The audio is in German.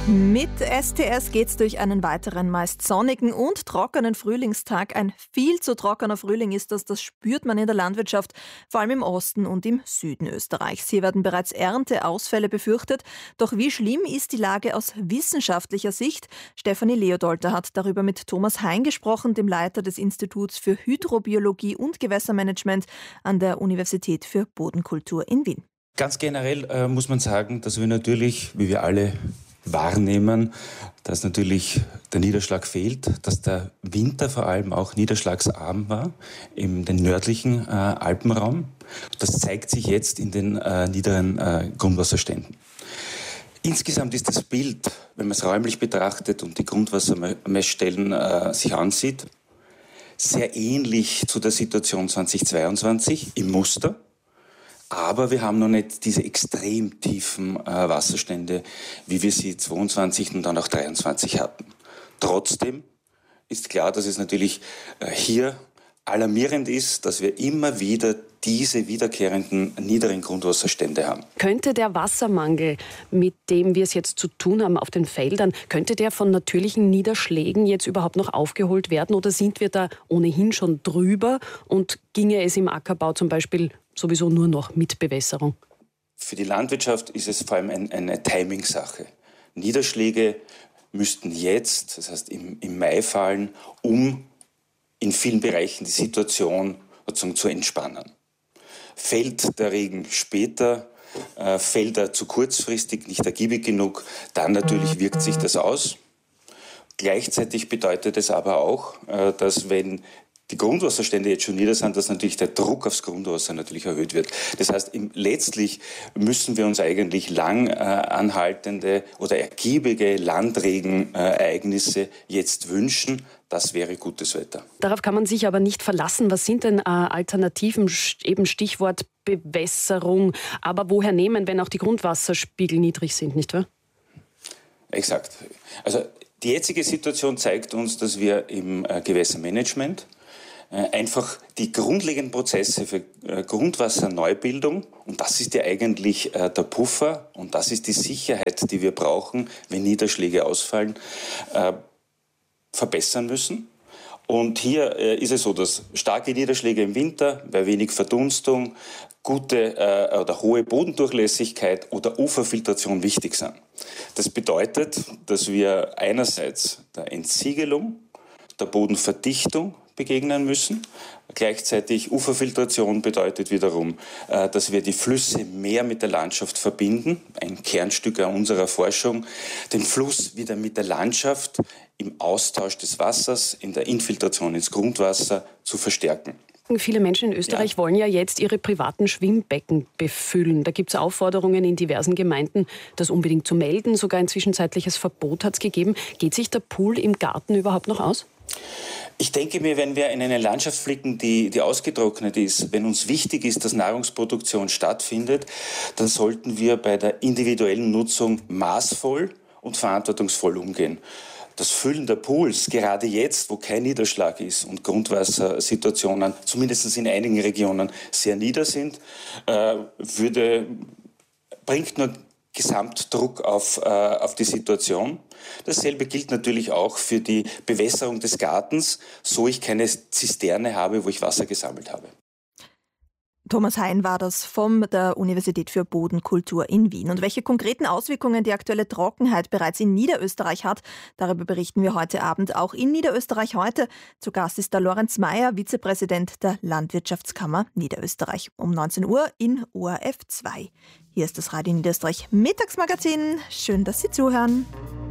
Mit STS geht's durch einen weiteren meist sonnigen und trockenen Frühlingstag. Ein viel zu trockener Frühling ist das spürt man in der Landwirtschaft, vor allem im Osten und im Süden Österreichs. Hier werden bereits Ernteausfälle befürchtet. Doch wie schlimm ist die Lage aus wissenschaftlicher Sicht? Stefanie Leodolter hat darüber mit Thomas Hein gesprochen, dem Leiter des Instituts für Hydrobiologie und Gewässermanagement an der Universität für Bodenkultur in Wien. Ganz generell muss man sagen, dass wir natürlich, wie wir alle wahrnehmen, dass natürlich der Niederschlag fehlt, dass der Winter vor allem auch niederschlagsarm war in den nördlichen Alpenraum. Das zeigt sich jetzt in den niederen Grundwasserständen. Insgesamt ist das Bild, wenn man es räumlich betrachtet und die Grundwassermessstellen sich ansieht, sehr ähnlich zu der Situation 2022 im Muster. Aber wir haben noch nicht diese extrem tiefen Wasserstände, wie wir sie 22 und dann auch 23 hatten. Trotzdem ist klar, dass es natürlich hier alarmierend ist, dass wir immer wieder diese wiederkehrenden niederen Grundwasserstände haben. Könnte der Wassermangel, mit dem wir es jetzt zu tun haben auf den Feldern, könnte der von natürlichen Niederschlägen jetzt überhaupt noch aufgeholt werden? Oder sind wir da ohnehin schon drüber und ginge es im Ackerbau zum Beispiel sowieso nur noch mit Bewässerung? Für die Landwirtschaft ist es vor allem eine Timing-Sache. Niederschläge müssten jetzt, das heißt im Mai fallen, um in vielen Bereichen die Situation zu entspannen. Fällt der Regen später, fällt er zu kurzfristig, nicht ergiebig genug, dann natürlich wirkt sich das aus. Gleichzeitig bedeutet es aber auch, dass wenn die Grundwasserstände jetzt schon nieder sind, dass natürlich der Druck aufs Grundwasser natürlich erhöht wird. Das heißt, letztlich müssen wir uns eigentlich lang anhaltende oder ergiebige Landregenereignisse jetzt wünschen. Das wäre gutes Wetter. Darauf kann man sich aber nicht verlassen. Was sind denn Alternativen? Eben Stichwort Bewässerung. Aber woher nehmen, wenn auch die Grundwasserspiegel niedrig sind, nicht wahr? Exakt. Also die jetzige Situation zeigt uns, dass wir im Gewässermanagement einfach die grundlegenden Prozesse für Grundwasserneubildung, und das ist ja eigentlich der Puffer und das ist die Sicherheit, die wir brauchen, wenn Niederschläge ausfallen, verbessern müssen. Und hier ist es so, dass starke Niederschläge im Winter bei wenig Verdunstung, gute oder hohe Bodendurchlässigkeit oder Uferfiltration wichtig sind. Das bedeutet, dass wir einerseits der Entsiegelung, der Bodenverdichtung begegnen müssen. Gleichzeitig Uferfiltration bedeutet wiederum, dass wir die Flüsse mehr mit der Landschaft verbinden. Ein Kernstück unserer Forschung, den Fluss wieder mit der Landschaft im Austausch des Wassers, in der Infiltration ins Grundwasser zu verstärken. Viele Menschen in Österreich wollen ja jetzt ihre privaten Schwimmbecken befüllen. Da gibt es Aufforderungen in diversen Gemeinden, das unbedingt zu melden. Sogar ein zwischenzeitliches Verbot hat es gegeben. Geht sich der Pool im Garten überhaupt noch aus? Ich denke mir, wenn wir in eine Landschaft blicken, die ausgetrocknet ist, wenn uns wichtig ist, dass Nahrungsproduktion stattfindet, dann sollten wir bei der individuellen Nutzung maßvoll und verantwortungsvoll umgehen. Das Füllen der Pools, gerade jetzt, wo kein Niederschlag ist und Grundwassersituationen, zumindest in einigen Regionen, sehr nieder sind, bringt nur Gesamtdruck auf die Situation. Dasselbe gilt natürlich auch für die Bewässerung des Gartens, so ich keine Zisterne habe, wo ich Wasser gesammelt habe. Thomas Hein war das von der Universität für Bodenkultur in Wien. Und welche konkreten Auswirkungen die aktuelle Trockenheit bereits in Niederösterreich hat, darüber berichten wir heute Abend auch in Niederösterreich heute. Zu Gast ist der Lorenz Meyer, Vizepräsident der Landwirtschaftskammer Niederösterreich. Um 19 Uhr in ORF 2. Hier ist das Radio Niederösterreich Mittagsmagazin. Schön, dass Sie zuhören.